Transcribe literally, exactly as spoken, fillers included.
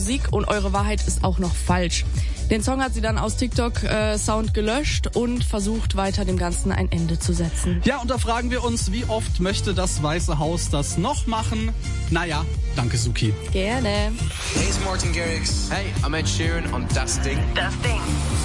Musik und eure Wahrheit ist auch noch falsch. Den Song hat sie dann aus TikTok-Sound gelöscht und versucht weiter dem Ganzen ein Ende zu setzen. Ja, und da fragen wir uns, wie oft möchte das Weiße Haus das noch machen? Naja, danke Suki. Gerne. Hey, it's Martin Garrix. Hey, I'm Ed Sheeran on Das Ding. Das Ding.